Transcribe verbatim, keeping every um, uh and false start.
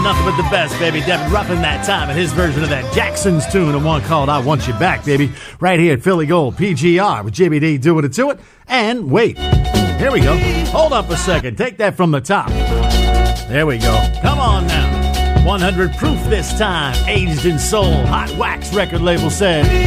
nothing but the best, baby. Devin Ruffin that time and his version of that Jackson's tune, and one called I Want You Back, baby. Right here at Philly Gold P G R with J B D doing it to it. And wait, here we go. Hold up a second. Take that from the top. There we go. Come on now. one hundred proof this time. Aged in soul. Hot Wax record label said.